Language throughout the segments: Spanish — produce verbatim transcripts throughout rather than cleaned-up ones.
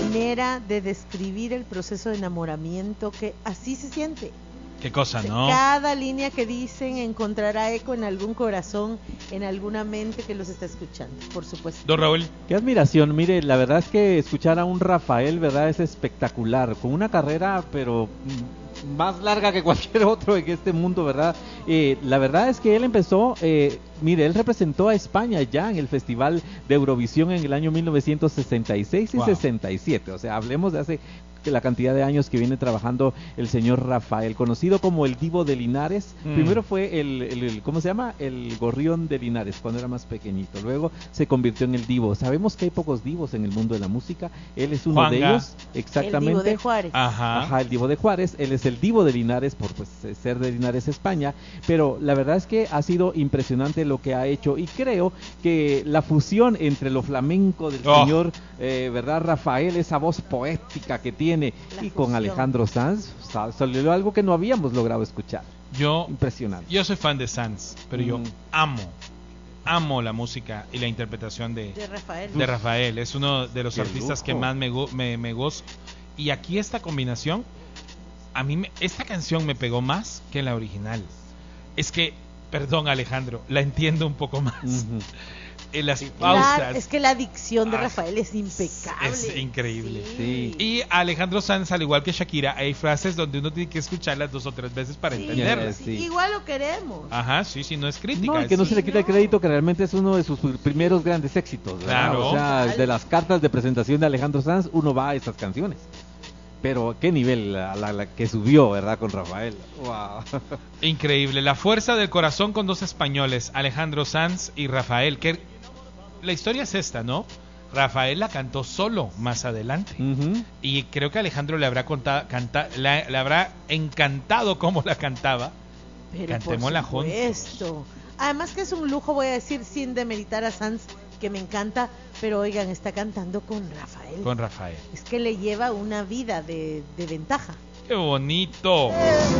manera de describir el proceso de enamoramiento que así se siente. Qué cosa, ¿no? Cada línea que dicen encontrará eco en algún corazón, en alguna mente que los está escuchando, por supuesto. Don Raúl. Qué admiración, mire, la verdad es que escuchar a un Rafael, ¿verdad? Es espectacular, con una carrera, pero mm, más larga que cualquier otro en este mundo, ¿verdad? Eh, la verdad es que él empezó, eh, mire, él representó a España ya en el Festival de Eurovisión en el año mil novecientos sesenta y seis y Wow. sesenta y siete, o sea, hablemos de hace la cantidad de años que viene trabajando el señor Rafael, conocido como el Divo de Linares. Mm. Primero fue el, el, el, ¿cómo se llama? El Gorrión de Linares, cuando era más pequeñito. Luego se convirtió en el Divo. Sabemos que hay pocos divos en el mundo de la música. Él es uno Juanga. de ellos, exactamente. El Divo de Juárez. Ajá. Ajá, el Divo de Juárez. Él es el Divo de Linares por pues ser de Linares, España. Pero la verdad es que ha sido impresionante lo que ha hecho, y creo que la fusión entre lo flamenco del Oh. señor, eh, ¿verdad? Rafael, esa voz poética que tiene, La y con fusión. Alejandro Sanz salió algo que no habíamos logrado escuchar. Yo, Impresionante. yo soy fan de Sanz, pero Mm. yo amo, amo la música y la interpretación de, De Rafael. de Rafael. Es uno de los Qué artistas lujo. que más me, go- me, me gozo. Y aquí esta combinación, a mí me- esta canción me pegó más que la original. Es que, perdón Alejandro, la entiendo un poco más. Ujú. En las La- pausas. es que la dicción de Ah, Rafael es impecable. es increíble. Sí. Y Alejandro Sanz, al igual que Shakira, hay frases donde uno tiene que escucharlas dos o tres veces para Sí, entenderlas. sí, Sí. Igual lo queremos. Ajá, sí, sí, no es crítica. No, y es- que no se le Sí, quita el no. crédito, que realmente es uno de sus primeros grandes éxitos, ¿verdad? Claro. O sea, Total. de las cartas de presentación de Alejandro Sanz, uno va a estas canciones. Pero qué nivel la, la- la que subió, ¿verdad? Con Rafael. Wow. Increíble. La fuerza del corazón con dos españoles, Alejandro Sanz y Rafael. Que la historia es esta, ¿no? Rafael la cantó solo más adelante. Ujú. Y creo que Alejandro le habrá contado, canta, la- le habrá encantado cómo la cantaba. Pero Cantémosla por supuesto. Además que es un lujo, voy a decir, sin demeritar a Sanz, que me encanta, pero oigan, está cantando con Rafael. Con Rafael. Es que le lleva una vida de, de ventaja. ¡Qué bonito!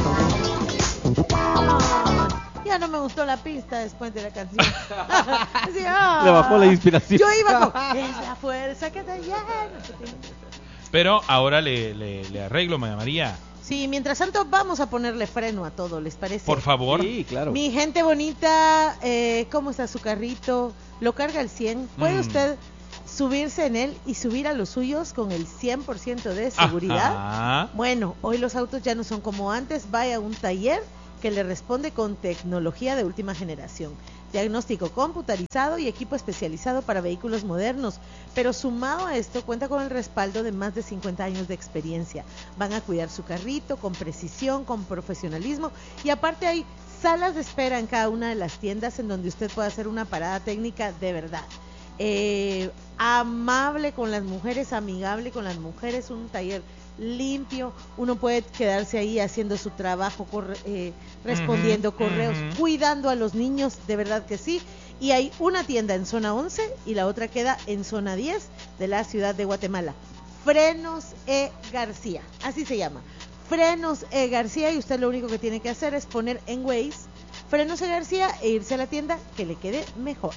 Ya no me gustó la pista después de la canción. Así, ah. Le bajó la inspiración. Yo iba con, es la fuerza que te llena. Pero ahora le, le, le arreglo, María María. Sí, mientras tanto vamos a ponerle freno a todo, ¿les parece? Por favor. Sí, claro. Mi gente bonita, eh, ¿cómo está su carrito? ¿Lo carga al cien? ¿Puede Mm. usted subirse en él y subir a los suyos con el cien por ciento de seguridad? Ajá. Bueno, hoy los autos ya no son como antes. Vaya a un taller que le responde con tecnología de última generación. Diagnóstico computarizado y equipo especializado para vehículos modernos. Pero sumado a esto, cuenta con el respaldo de más de cincuenta años de experiencia. Van a cuidar su carrito con precisión, con profesionalismo. Y aparte hay salas de espera en cada una de las tiendas en donde usted puede hacer una parada técnica de verdad. Eh, amable con las mujeres, amigable con las mujeres, un taller limpio, uno puede quedarse ahí haciendo su trabajo, corre, eh, respondiendo Ujú, correos, ujú. cuidando a los niños, de verdad que sí. Y hay una tienda en zona once y la otra queda en zona diez de la ciudad de Guatemala. Frenos E. García, así se llama. Frenos E. García, y usted lo único que tiene que hacer es poner en Waze Frenos E. García e irse a la tienda que le quede mejor.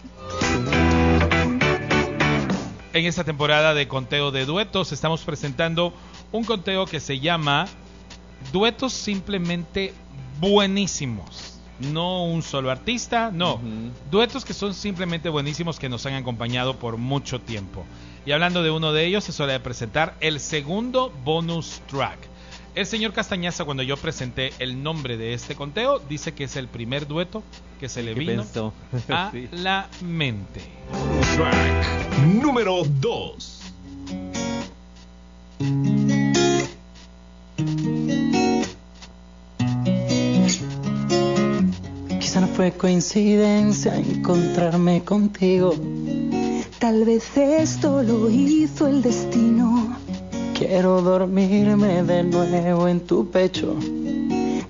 En esta temporada de conteo de duetos estamos presentando un conteo que se llama Duetos Simplemente Buenísimos. No un solo artista, no. Ujú. Duetos que son simplemente buenísimos, que nos han acompañado por mucho tiempo. Y hablando de uno de ellos, es hora de presentar el segundo bonus track. El señor Castañaza, cuando yo presenté el nombre de este conteo, dice que es el primer dueto que se le ¿Qué vino pensó? a Sí. la mente. Track número dos. Quizá no fue coincidencia encontrarme contigo. Tal vez esto lo hizo el destino. Quiero dormirme de nuevo en tu pecho